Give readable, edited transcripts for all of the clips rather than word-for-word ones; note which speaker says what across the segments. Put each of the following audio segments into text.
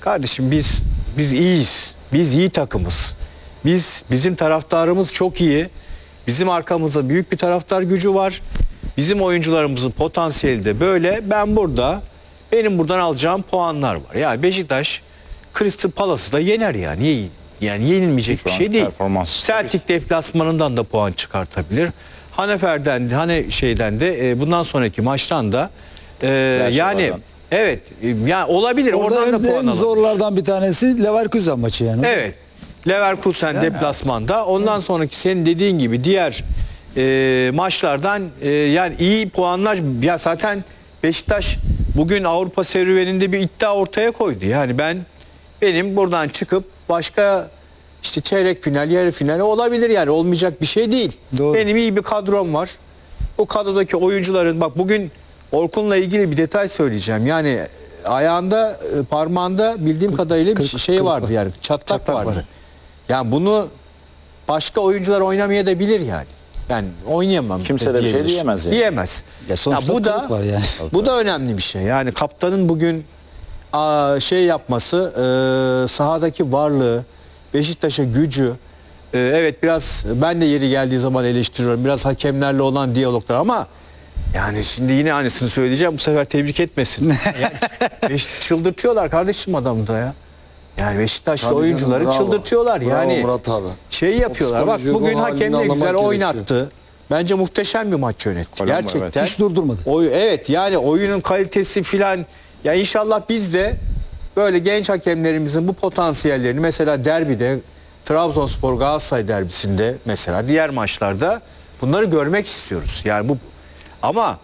Speaker 1: Kardeşim biz iyiyiz. Biz iyi takımız. Bizim taraftarımız çok iyi. Bizim arkamızda büyük bir taraftar gücü var. Bizim oyuncularımızın potansiyeli de böyle. Benim buradan alacağım puanlar var. Yani Beşiktaş Crystal Palace'ı da yener yani. Yani yenilmeyecek bir şey değil. Celtic deplasmanından da puan çıkartabilir. Hannover'den de bundan sonraki maçtan da yani evet yani olabilir. Oradan da puan alabilir.
Speaker 2: Zorlardan bir tanesi Leverkusen maçı yani.
Speaker 1: Evet. Leverkusen deplasmanda. Ondan sonraki senin dediğin gibi diğer maçlardan yani iyi puanlar, ya zaten Beşiktaş bugün Avrupa serüveninde bir iddia ortaya koydu. Yani benim buradan çıkıp başka işte çeyrek final, yarı final olabilir, yani olmayacak bir şey değil.
Speaker 2: Doğru.
Speaker 1: Benim iyi bir kadrom var. Bu kadrodaki oyuncuların, bak bugün Orkun'la ilgili bir detay söyleyeceğim. Yani ayağında, parmağında bildiğim kadarıyla bir şey vardı, yani çatlak vardı. Yani bunu başka oyuncular oynamayabilir yani. Yani oynayamam.
Speaker 3: Kimse de bir şey diyemez yani.
Speaker 1: Diyemez.
Speaker 2: Ya sonuçta
Speaker 1: bu da
Speaker 2: var yani.
Speaker 1: bu da önemli bir şey. Yani kaptanın bugün yapması, sahadaki varlığı, Beşiktaş'a gücü, evet biraz ben de yeri geldiği zaman eleştiriyorum. Biraz hakemlerle olan diyaloglar, ama yani şimdi yine aynısını söyleyeceğim. Bu sefer tebrik etmesin. Yani çıldırtıyorlar kardeşim adamı da ya. Yani Beşiktaşlı
Speaker 4: Tabii
Speaker 1: oyuncuları
Speaker 4: canım, bravo.
Speaker 1: çıldırtıyorlar.
Speaker 4: Bravo
Speaker 1: yani
Speaker 4: Murat abi.
Speaker 1: şey yapıyorlar. Bak bugün hakem ne güzel
Speaker 4: gerekiyor.
Speaker 1: oynattı. Bence muhteşem bir maç yönetti.
Speaker 3: Kolombo,
Speaker 1: Gerçekten.
Speaker 3: evet.
Speaker 2: Hiç durdurmadı.
Speaker 1: Evet, yani oyunun kalitesi filan. Ya inşallah biz de böyle genç hakemlerimizin bu potansiyellerini, mesela derbide, Trabzonspor Galatasaray derbisinde, mesela diğer maçlarda bunları görmek istiyoruz. Yani bu, ama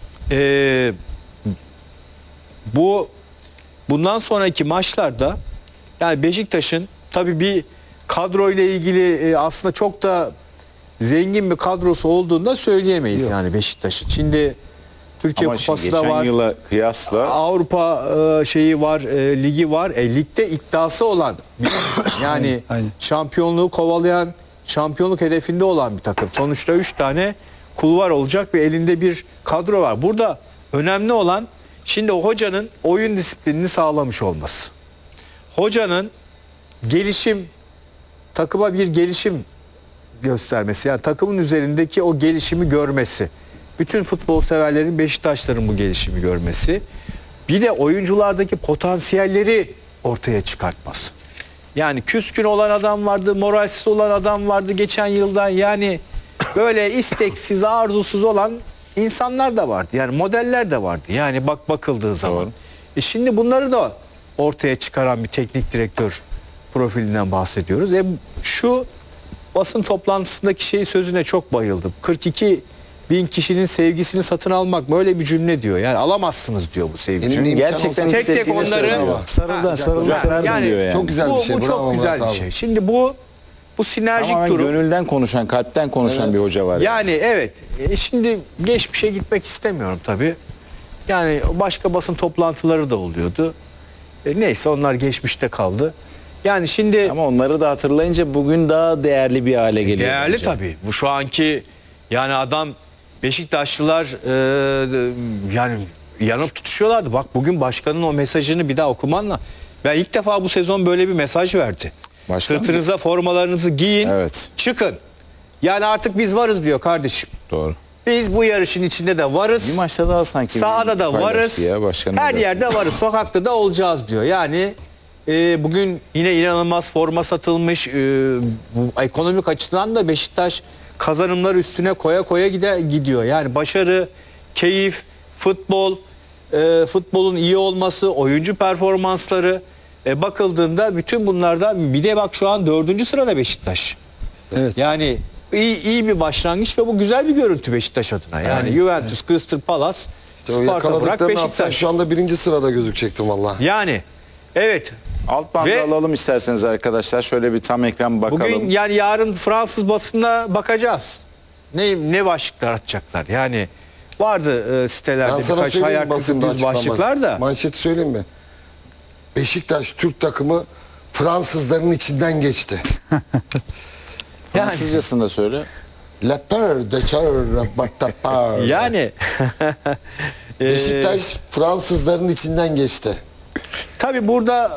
Speaker 1: bundan sonraki maçlarda yani Beşiktaş'ın tabii bir kadro ile ilgili aslında çok da zengin bir kadrosu olduğunu da söyleyemeyiz.
Speaker 2: Yok.
Speaker 1: Yani Beşiktaş'ın. Şimdi Türkiye
Speaker 3: Ama
Speaker 1: Kupası da
Speaker 3: geçen
Speaker 1: var.
Speaker 3: yıla kıyasla
Speaker 1: Avrupa şeyi var, ligi var. Ligde iddiası olan yani
Speaker 2: Aynen.
Speaker 1: şampiyonluğu kovalayan, şampiyonluk hedefinde olan bir takım. Sonuçta 3 tane kulvar olacak ve elinde bir kadro var. Burada önemli olan şimdi o hocanın oyun disiplinini sağlamış olması. Hocanın takıma bir gelişim göstermesi. Yani takımın üzerindeki o gelişimi görmesi. Bütün futbol severlerin, Beşiktaşların bu gelişimi görmesi. Bir de oyunculardaki potansiyelleri ortaya çıkartması. Yani küskün olan adam vardı, moralsiz olan adam vardı geçen yıldan. Yani böyle isteksiz, arzusuz olan insanlar da vardı. Yani modeller de vardı. Yani bakıldığı zaman.
Speaker 3: Doğru.
Speaker 1: Şimdi bunları da ortaya çıkaran bir teknik direktör profilinden bahsediyoruz. Şu basın toplantısındaki sözüne çok bayıldım. 42 bin kişinin sevgisini satın almak, böyle bir cümle diyor. Yani alamazsınız diyor bu sevgiyi.
Speaker 3: gerçekten
Speaker 1: tek tek onları
Speaker 2: sarıldı.
Speaker 1: yani
Speaker 3: diyor yani.
Speaker 4: Çok güzel bir şey.
Speaker 1: Bu
Speaker 4: Bravo
Speaker 1: çok güzel
Speaker 4: Murat
Speaker 1: bir
Speaker 4: abi.
Speaker 1: şey. Şimdi bu sinerjik
Speaker 3: tamamen
Speaker 1: durum.
Speaker 3: gönülden konuşan, kalpten konuşan
Speaker 4: Evet.
Speaker 3: bir hoca var.
Speaker 1: Yani evet. Şimdi geçmişe gitmek istemiyorum tabii. Yani başka basın toplantıları da oluyordu. Neyse, onlar geçmişte kaldı. Yani şimdi
Speaker 3: Ama onları da hatırlayınca bugün daha değerli bir hale geliyor.
Speaker 1: değerli
Speaker 3: bence.
Speaker 1: tabii. Bu şu anki, yani adam, Beşiktaşlılar yani yanıp tutuşuyorlardı. Bak bugün başkanın o mesajını bir daha okumanla. Ben ilk defa bu sezon böyle bir mesaj verdi.
Speaker 3: Başkan
Speaker 1: Sırtınıza formalarınızı giyin,
Speaker 3: Evet.
Speaker 1: çıkın. Yani artık biz varız diyor kardeşim.
Speaker 3: Doğru.
Speaker 1: Biz bu yarışın içinde de varız.
Speaker 3: Bir maçta daha sanki
Speaker 1: Sahada da
Speaker 3: paylaştı
Speaker 1: varız.
Speaker 3: ya başkanım
Speaker 1: Her
Speaker 3: da.
Speaker 1: yerde varız. Sokakta da olacağız diyor. Yani bugün yine inanılmaz forma satılmış. Bu ekonomik açıdan da Beşiktaş kazanımlar üstüne koya koya gidiyor. Yani başarı, keyif, futbol, futbolun iyi olması, oyuncu performansları bakıldığında bütün bunlardan, bir de bak şu an 4. sırada Beşiktaş.
Speaker 2: Evet.
Speaker 1: Yani iyi bir başlangıç ve bu güzel bir görüntü Beşiktaş adına. Yani Juventus, Crystal Palace,
Speaker 4: İşte o
Speaker 1: Sparta, bırak
Speaker 4: yakaladıklarını atsan
Speaker 1: Beşiktaş.
Speaker 4: şu anda 1. sırada gözükecektim valla.
Speaker 1: Yani evet.
Speaker 3: Alt bandı
Speaker 1: Ve-
Speaker 3: alalım isterseniz arkadaşlar. Şöyle bir tam ekran bakalım.
Speaker 1: Bugün yani yarın Fransız basınına bakacağız. Ne başlıklar atacaklar? Yani vardı sitelerde
Speaker 4: Ben sana
Speaker 1: birkaç hayal
Speaker 4: söyleyeyim, basında
Speaker 1: kırıklığı başlıklar da.
Speaker 4: Manşeti söyleyeyim mi? Beşiktaş Türk takımı Fransızların içinden geçti.
Speaker 3: Fransızcasını da söyle.
Speaker 4: La peur de cœur batta peur.
Speaker 1: Yani
Speaker 4: Beşiktaş Fransızların içinden geçti.
Speaker 1: tabii burada